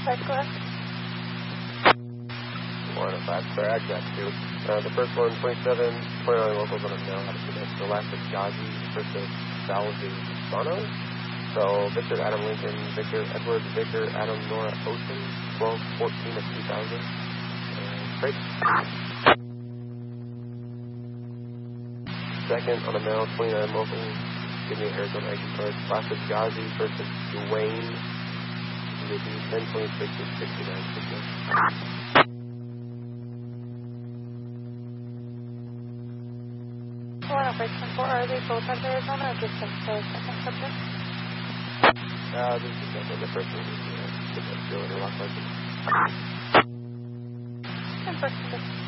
105, go ahead. 105, sorry, I got two. The first one, 29 locals on a male out of Phoenix. The last is Gazi versus Salvizano. So, Victor Adam Lincoln, Victor Edward, Victor Adam Nora Ocean, 12-14 of 2000. Great. Second on a male, 29 local. Give me a Arizona ID card. Last is Gazi versus Dwayne. 10-26 of 69. 105, are they both at Arizona or just the second subject? This is the second. The first one is the lock license. And first subject.